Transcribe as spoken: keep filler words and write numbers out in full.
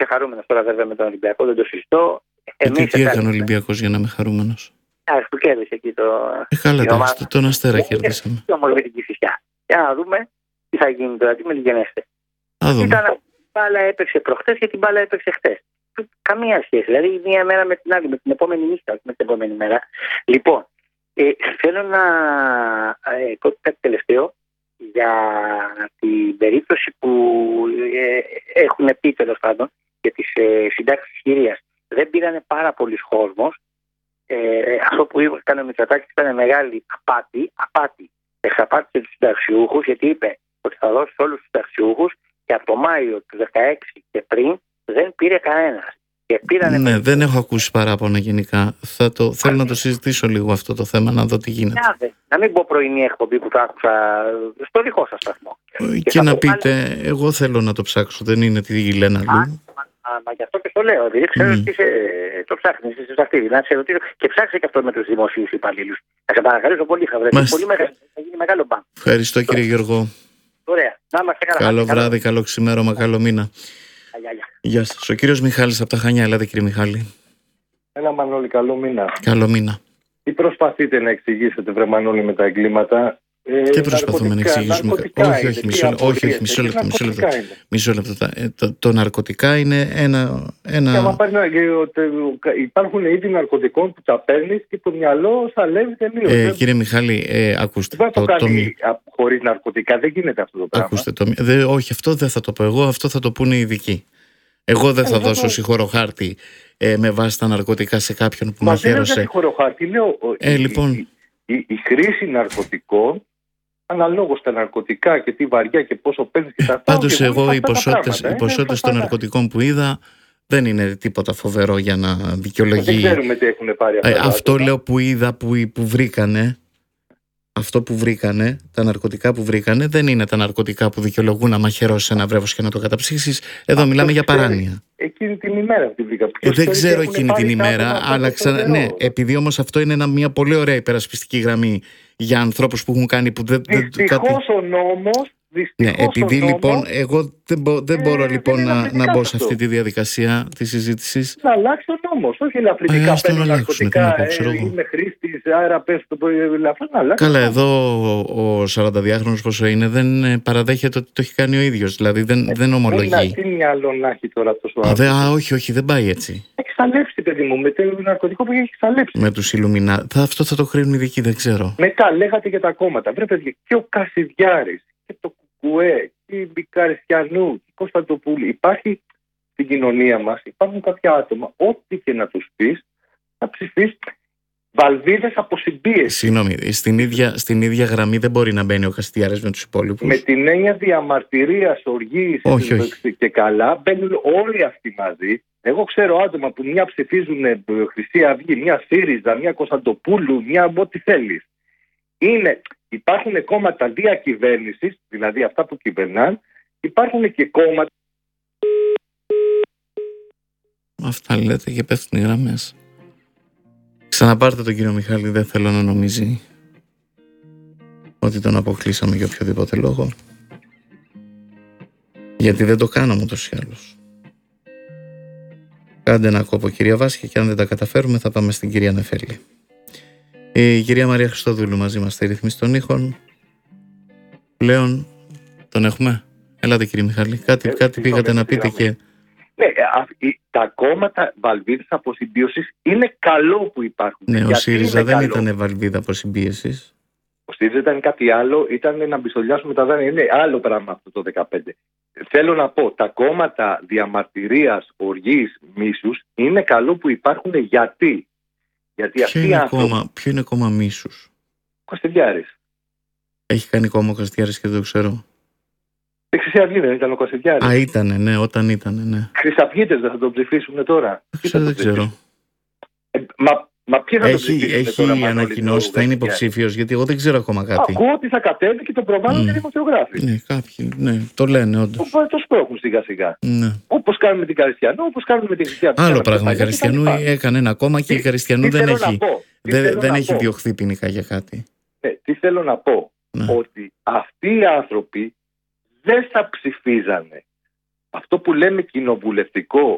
χαρούμενος τώρα βέβαια με τον Ολυμπιακό, δεν το συζητώ. Γιατί τι έκανε ο Ολυμπιακός για να είμαι χαρούμενος? Άχι που κέρδισε εκεί το. Ε, καλά, εντάξει, τον Αστέρα κέρδισαμε. Και όμως με την Κηφισιά. Για να δούμε τι θα γίνει τώρα, τι με την γενέστε. Α δούμε. Ήταν την μπάλα έπαιξε προχτές και την μπάλα έπαιξε χτες. Καμία σχέση. Δηλαδή, μία μέρα με την άλλη, με την επόμενη νύχτα, όχι με την επόμενη μέρα. Λοιπόν, ε, θέλω να ε, πω κάτι τελευταίο για την περίπτωση που ε, έχουν πει τέλος πάντων για τις ε, συντάξεις της Κυρίας. Δεν πήρανε πάρα πολλοί κόσμος. Ε, αυτό που έκανε ο Μητσοτάκης ήταν μεγάλη απάτη. Απάτη. Εξαπάτησε τους συνταξιούχους, γιατί είπε ότι θα δώσει όλους τους συνταξιούχους και από το Μάιο του δεκαέξι και πριν δεν πήρε κανένας. Ναι, με... δεν έχω ακούσει παράπονα γενικά. Θα το, θέλω να το συζητήσω λίγο αυτό το θέμα, να δω τι γίνεται. Να, να μην πω πρωινή εκπομπή που το άκουσα στο δικό σας σταθμό. Και, και να πείτε, πάλι... εγώ θέλω να το ψάξω, δεν είναι τι λένε αλλού. Μα γι' αυτό και το λέω, επειδή ξέρω mm. ότι είσαι, το ψάχνεις, είσαι σε αυτή. Να σε ρωτήσω και ψάξε και αυτό με τους δημοσίους υπαλλήλους. Θα σε παρακαλέσω πολύ, θα βρεθεί πολύ μεγάλο, θα γίνει μεγάλο μπαμ. Ευχαριστώ κύριε Γιώργο. Ωραία, να είμαστε καλά. Καλό βράδυ, καλό ξημέρωμα, καλό μήνα. Γεια σας. Ο κύριος Μιχάλης από τα Χανιά. Ελάτε κύριε Μιχάλη. Έλα Μανώλη, καλό μήνα. Καλό μήνα. Τι προσπαθείτε να εξηγήσετε βρε Μανώλη με τα εγκλήματα? Ε, Τι προσπαθούμε να εξηγήσουμε? Όχι, όχι, μισό λεπτό. Όχι, όχι, μισό λεπτό. Μισό λεπτό. Μισό λεπτό. Το, το ναρκωτικά είναι ένα. ένα... Και άμα πάρει, υπάρχουν είδη ναρκωτικών που τα παίρνει και το μυαλό σαλεύει τελείως. Ε, κύριε Μιχάλη, ε, ακούστε. Δεν θα το, το κάνει το... χωρίς ναρκωτικά, δεν γίνεται αυτό το πράγμα. Ακούστε, το... δε, όχι, αυτό δεν θα το πω εγώ, αυτό θα το πούνε οι ειδικοί. Εγώ δεν θα ε, δώσω συγχωροχάρτη ε, με βάση τα ναρκωτικά σε κάποιον που μαχαίρωσε. Μα δεν είναι συγχωροχάρτη, λέω. Ε, η, λοιπόν... η, η, η χρήση ναρκωτικών, αναλόγως τα ναρκωτικά και τι βαριά και πόσο παίρνεις και τα αυτά. Πάντως εγώ οι ποσότητες, οι ποσότητες των ναρκωτικών που είδα δεν είναι τίποτα φοβερό για να δικαιολογεί. Δεν ξέρουμε τι έχουν πάρει αυτά. Ε, αυτό λέω που είδα που, που βρήκανε. Αυτό που βρήκανε, τα ναρκωτικά που βρήκανε, δεν είναι τα ναρκωτικά που δικαιολογούν να μαχαιρώσει ένα βρέφος και να το καταψύξεις. Εδώ αυτό μιλάμε για παράνοια. Εκείνη την ημέρα που βρήκα. Ε, δεν ξέρω εκείνη την ημέρα, αλλά ξανα... ναι, επειδή όμως αυτό είναι ένα, μια πολύ ωραία υπερασπιστική γραμμή για ανθρώπους που έχουν κάνει. Που δεν, δυστυχώς κάτι... ο νόμος. Ναι, επειδή λοιπόν εγώ δεν, μπο, δεν μπορώ ε, λοιπόν να, να μπω σε αυτή τη διαδικασία τη συζήτηση. Να αλλάξει ο νόμος, όχι ελαφρυντικά παίρνει ναρκωτικά, ε, είμαι χρήστης, άρα πες το αυτό να αλλάξει. Καλά, εδώ ο σαρανταδυάχρονος πόσο είναι δεν παραδέχεται ότι το έχει κάνει ο ίδιος, δηλαδή δεν, ε, δεν ομολογεί. Τι μυαλό να έχει τώρα αυτός ο άνθρωπος. Α, όχι, όχι, δεν πάει έτσι. Έχει σαλέψει παιδί μου, με το ναρκωτικό που έχει σαλέψει. Με τους Ιλουμινά, αυτό θα το κρίνουν οι ειδικοί, δεν ξέρω. Μετά λέγατε για τα κόμματα, βρε παιδιά, και ο Κασιδιάρης και το Κουκουέ, και η Μπικαριστιανού, και η Κωνσταντοπούλη. Υπάρχει στην κοινωνία μας, υπάρχουν κάποια άτομα, ό,τι και να τους πεις, θα ψηφίσεις βαλβίδες από συμπίεση. Συγγνώμη, στην ίδια, στην ίδια γραμμή δεν μπορεί να μπαίνει ο Κασιδιάρης με τους υπόλοιπους. Με την έννοια διαμαρτυρίας, οργής όχι, όχι. και καλά, μπαίνουν όλοι αυτοί μαζί. Εγώ ξέρω άτομα που μια ψηφίζουν Χρυσή Αυγή, μια ΣΥΡΙΖΑ, μια Κωνσταντοπούλου, μια ό,τι θέλεις. Είναι... Υπάρχουν κόμματα διακυβέρνησης, δηλαδή αυτά που κυβερνάν, υπάρχουν και κόμματα. Αυτά λέτε και πέφτουν οι γραμμές. Ξαναπάρτε τον κύριο Μιχάλη, δεν θέλω να νομίζει ότι τον αποκλείσαμε για οποιοδήποτε λόγο. Γιατί δεν το κάναμε ούτως ή άλλως. Κάντε ένα κόπο κυρία Βάσια και αν δεν τα καταφέρουμε θα πάμε στην κυρία Νεφέλη. Η κυρία Μαρία Χριστόδουλου μαζί μας στη ρύθμιση των ήχων. Πλέον τον έχουμε. Ελάτε κύριε Μιχάλη. Κάτι, ε, κάτι πήγατε να πείτε και... Ναι, τα κόμματα βαλβίδας αποσυμπίωσης είναι καλό που υπάρχουν. Ναι, ο ΣΥΡΙΖΑ δεν ήταν βαλβίδα αποσυμπίωσης. Ο ΣΥΡΙΖΑ ήταν κάτι άλλο, ήταν να μπιστολιάσουμε τα δάνεια. Είναι άλλο πράγμα αυτό το δεκαπέντε. Θέλω να πω, τα κόμματα διαμαρτυρίας, οργής, μίσους είναι καλό που υπάρχουν γιατί... Γιατί ποιο, είναι άνθρωποι... κόμμα, ποιο είναι κόμμα μίσους? Κασιδιάρης. Έχει κάνει κόμμα ο Κασιδιάρης και δεν το ξέρω. Η Χρυσή Αυγή δεν ήταν ο Κασιδιάρης? Α, ήτανε, ναι, όταν ήτανε, ναι. Χρυσαυγίτες δεν θα τον ψηφίσουν τώρα? Ξέρω, δεν ξέρω. Ε, μα, μα ποιοι θα έχει, τον ψηφίσουν έχει τώρα? Έχει ανακοινώσει, θα είναι υποψήφιος, γιατί εγώ δεν ξέρω ακόμα κάτι. Ακούω ότι θα κατέβει και το προβάλλουν mm. και δημοσιογράφοι. Ναι, κάποιοι, ναι, το λένε όντως. Το σπρώχνουν σιγά σιγά. Ναι. Όπως κάνουν με την Καριστιανού, όπως κάνουν με την Χρυσή Αυγή. Άλλο πράγμα. Η Καριστιανού έκανε ένα κόμμα και η Καριστιανού δεν έχει, δεν, δεν έχει διωχθεί ποινικά για κάτι. Ναι, τι θέλω να πω? Ναι. Ότι αυτοί οι άνθρωποι δεν θα ψηφίζανε αυτό που λέμε κοινοβουλευτικό